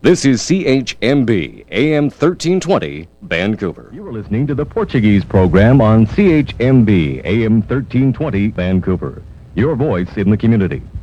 This is CHMB, AM 1320, Vancouver. You are listening to the Portuguese program on CHMB, AM 1320, Vancouver. Your voice in the community.